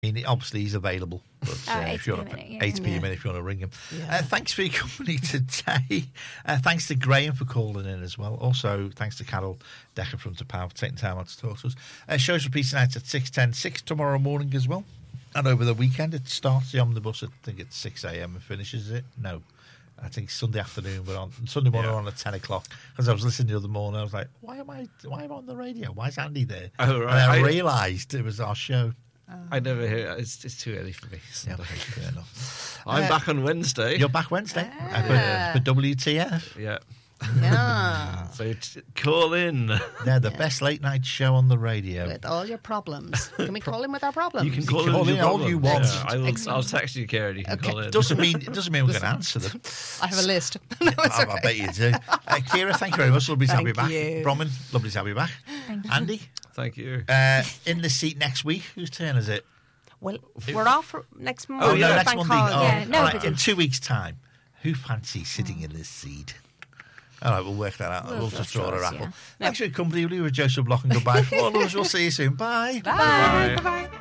Obviously, he's available. But, 8p a minute, yeah. 8p a minute if you want to ring him. Yeah. Thanks for your company today. Thanks to Graham for calling in as well. Also, thanks to Carol Decker from The Power for taking time out to talk to us. Show's repeating nights at 6:10, 6 tomorrow morning as well. And over the weekend, it starts the omnibus, I think it's 6 a.m. and finishes it. No, I think Sunday afternoon, but on Sunday morning on at 10 o'clock. Because I was listening the other morning, I was like, why am I on the radio? Why is Andy there? Oh, right. And I realised it was our show. I never hear it. It's too early for me. Yeah, fair enough. I'm back on Wednesday. You're back Wednesday for WTF. Yeah. Yeah. So call in. They're the best late night show on the radio. With all your problems. Can we call in with our problems? You can call call in in all you want. Yeah, I'll text you, Karen. You can call in. It doesn't mean we're going to answer them. I have a list. No, it's I bet you do. Kira, thank you very much. Lovely to have you back. you. Bronwyn, lovely to have you back. Thank you. Andy, Thank you. in the seat next week. Whose turn is it? Well, we're off for next month. Oh, no, next bank Monday. holiday. Yeah, no, all right, but in 2 weeks' time. Who fancies sitting in this seat? All right, we'll work that out. We'll just draw a raffle. yeah. Thanks for your company. We were Joseph Block and goodbye. For all of us, we'll see you soon. Bye. Bye. Bye. Bye-bye.